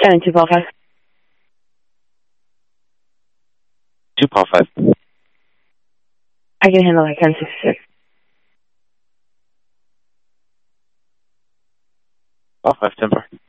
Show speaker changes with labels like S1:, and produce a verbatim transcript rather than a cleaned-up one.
S1: Ten two Paul five.
S2: Two Paul five.
S1: I can handle that. Ten six six.
S2: Paul five ten four.